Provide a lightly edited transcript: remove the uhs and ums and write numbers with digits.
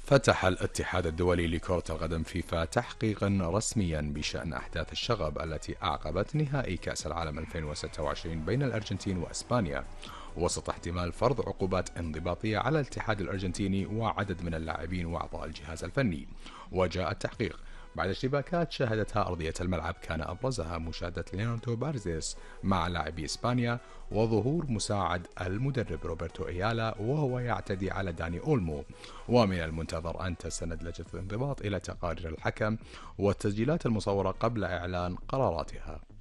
فتح الاتحاد الدولي لكرة القدم فيفا تحقيقا رسميا بشأن أحداث الشغب التي أعقبت نهائي كأس العالم 2026 بين الأرجنتين وأسبانيا، وسط احتمال فرض عقوبات انضباطية على الاتحاد الأرجنتيني وعدد من اللاعبين وأعضاء الجهاز الفني. وجاء التحقيق بعد اشتباكات شهدتها أرضية الملعب، كان أبرزها مشاهدة ليوناردو بارزيس مع لاعبي إسبانيا، وظهور مساعد المدرب روبرتو إيالا وهو يعتدي على داني أولمو. ومن المنتظر أن تستند لجنة الانضباط إلى تقارير الحكم والتسجيلات المصورة قبل إعلان قراراتها.